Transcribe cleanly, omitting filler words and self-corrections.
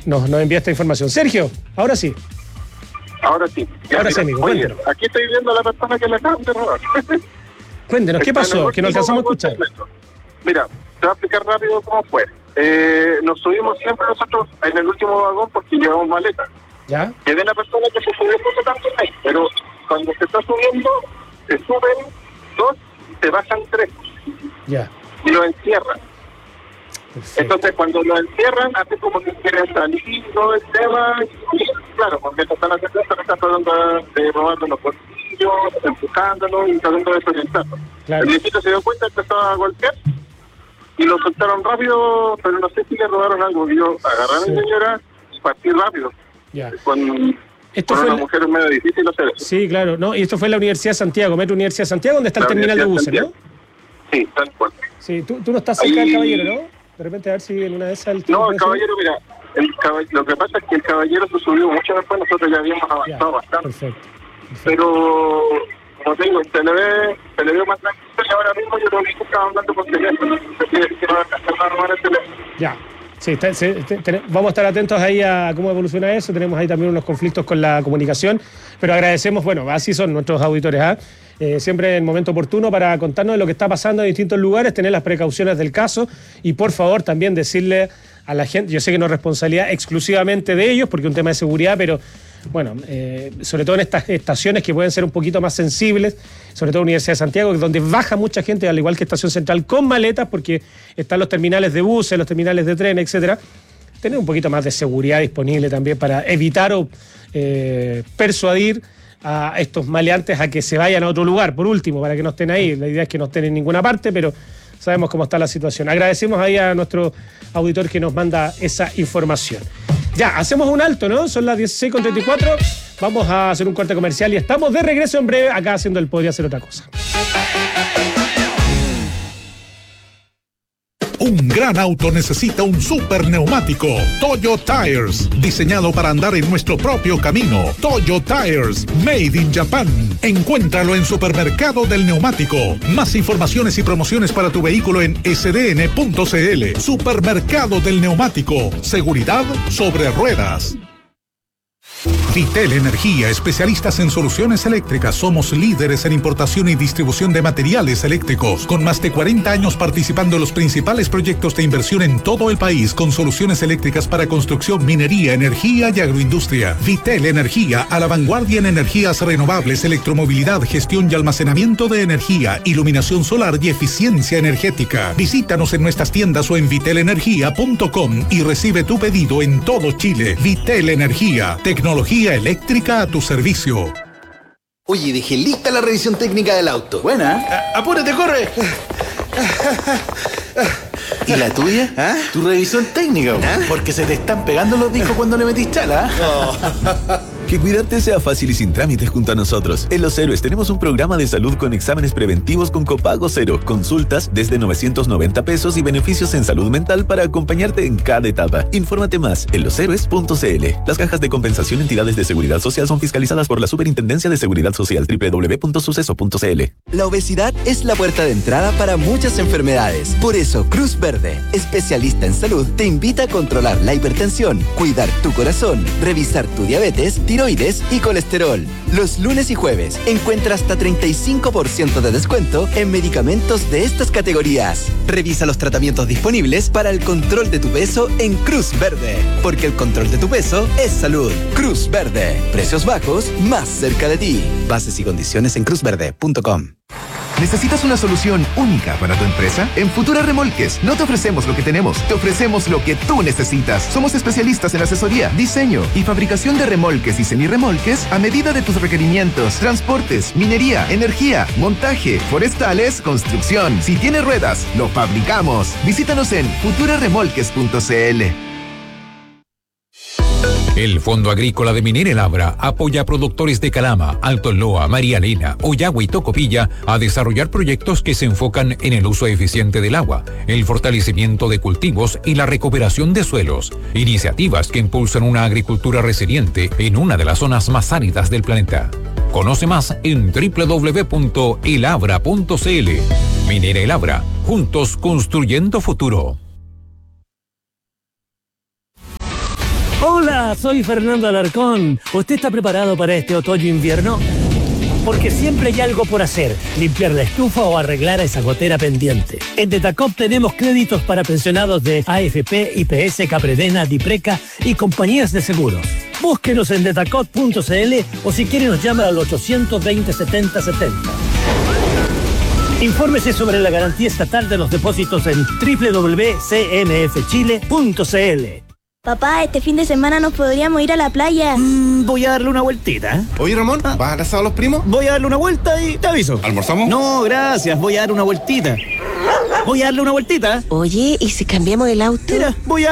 nos envía esta información. Sergio, ahora sí. Ahora sí. Ahora sí, amigo. Oye, aquí estoy viendo a la persona que le acaban de robar. Cuéntenos, ¿qué pasó? Que no alcanzamos a escuchar. Mira, te voy a explicar rápido cómo fue. Nos subimos siempre nosotros en el último vagón porque llevamos maletas. ¿Ya? Que ve la persona que se subió justo tanto ahí, pero cuando se está subiendo, se suben 2, se bajan 3. Ya. Y lo encierran. Perfecto. Entonces, cuando lo encierran, hace como que quieren salir todo el tema. Y claro, porque están haciendo esto, están tratando de robarlo los bolsillos, empujándolo y tratando de desorientarlo. Claro. El viejito se dio cuenta, empezó a golpear y lo soltaron rápido, pero no sé si le robaron algo. Yo agarré a mi señora y partí rápido. Ya. Con una mujer es medio difícil hacer eso. Sí, claro. No, y esto fue en la Universidad de Santiago, Metro Universidad de Santiago, donde está el terminal de buses, ¿no? Sí, tal cual. Sí, tú no estás cerca del Caballero, ¿no? De repente a ver si en una de esas... No, el Caballero, mira, lo que pasa es que el Caballero se subió mucho después, nosotros ya habíamos avanzado bastante. Perfecto. Pero, como te digo, se le ve más tranquilo y ahora mismo yo lo vi que estaba hablando por teléfono. Que no alcanzar a robar el teléfono. Ya. Sí, vamos a estar atentos ahí a cómo evoluciona eso. Tenemos ahí también unos conflictos con la comunicación, pero agradecemos, bueno, así son nuestros auditores, siempre en el momento oportuno para contarnos de lo que está pasando en distintos lugares, tener las precauciones del caso y por favor también decirle a la gente, yo sé que no es responsabilidad exclusivamente de ellos porque es un tema de seguridad, pero bueno, sobre todo en estas estaciones que pueden ser un poquito más sensibles, sobre todo Universidad de Santiago, donde baja mucha gente, al igual que Estación Central, con maletas, porque están los terminales de buses, los terminales de tren, etcétera. Tener un poquito más de seguridad disponible también para evitar o persuadir a estos maleantes a que se vayan a otro lugar, por último, para que no estén ahí. La idea es que no estén en ninguna parte, pero sabemos cómo está la situación. Agradecemos ahí a nuestro auditor que nos manda esa información. Ya, hacemos un alto, ¿no? Son las 16:34. Vamos a hacer un corte comercial y estamos de regreso en breve acá haciendo el Podría Ser Otra Cosa. Un gran auto necesita un super neumático. Toyo Tires, diseñado para andar en nuestro propio camino. Toyo Tires, made in Japan. Encuéntralo en Supermercado del Neumático. Más informaciones y promociones para tu vehículo en sdn.cl. Supermercado del Neumático. Seguridad sobre ruedas. Vitel Energía, especialistas en soluciones eléctricas. Somos líderes en importación y distribución de materiales eléctricos, con más de 40 años participando en los principales proyectos de inversión en todo el país, con soluciones eléctricas para construcción, minería, energía y agroindustria. Vitel Energía, a la vanguardia en energías renovables, electromovilidad, gestión y almacenamiento de energía, iluminación solar y eficiencia energética. Visítanos en nuestras tiendas o en vitelenergia.com y recibe tu pedido en todo Chile. Vitel Energía, tecnología eléctrica a tu servicio. Oye, dejé lista la revisión técnica del auto. Buena. ¡Apúrate, corre! ¿Y la tuya? ¿Ah? Tu revisión técnica. ¿Ah? Porque se te están pegando los discos cuando le metís chala. Que cuidarte sea fácil y sin trámites junto a nosotros. En Los Héroes tenemos un programa de salud con exámenes preventivos con copago cero, consultas desde 990 pesos y beneficios en salud mental para acompañarte en cada etapa. Infórmate más en loshéroes.cl. Las cajas de compensación entidades de seguridad social son fiscalizadas por la Superintendencia de Seguridad Social www.suceso.cl. La obesidad es la puerta de entrada para muchas enfermedades. Por eso, Cruz Verde, especialista en salud, te invita a controlar la hipertensión, cuidar tu corazón, revisar tu diabetes, tiroides y colesterol. Los lunes y jueves encuentra hasta 35% de descuento en medicamentos de estas categorías. Revisa los tratamientos disponibles para el control de tu peso en Cruz Verde, porque el control de tu peso es salud. Cruz Verde, precios bajos más cerca de ti. Bases y condiciones en cruzverde.com. ¿Necesitas una solución única para tu empresa? En Futura Remolques no te ofrecemos lo que tenemos, te ofrecemos lo que tú necesitas. Somos especialistas en asesoría, diseño y fabricación de remolques y semirremolques a medida de tus requerimientos, transportes, minería, energía, montaje, forestales, construcción. Si tienes ruedas, lo fabricamos. Visítanos en futuraremolques.cl. El Fondo Agrícola de Minera El Abra apoya a productores de Calama, Alto Loa, María Elena, Ollagua y Tocopilla a desarrollar proyectos que se enfocan en el uso eficiente del agua, el fortalecimiento de cultivos y la recuperación de suelos. Iniciativas que impulsan una agricultura resiliente en una de las zonas más áridas del planeta. Conoce más en www.elabra.cl. Minera El Abra, juntos construyendo futuro. Hola, soy Fernando Alarcón. ¿Usted está preparado para este otoño-invierno? Porque siempre hay algo por hacer, limpiar la estufa o arreglar esa gotera pendiente. En Detacop tenemos créditos para pensionados de AFP, IPS, Capredena, Dipreca y compañías de seguros. Búsquenos en detacop.cl o si quiere nos llama al 820-7070. Infórmese sobre la garantía estatal de los depósitos en www.cmfchile.cl. Papá, este fin de semana nos podríamos ir a la playa. Voy a darle una vueltita. Oye, Ramón, ¿vas a abrazar a los primos? Voy a darle una vuelta y te aviso. ¿Almorzamos? No, gracias. Voy a dar una vueltita. Voy a darle una vueltita. Oye, ¿y si cambiamos el auto? Mira, voy a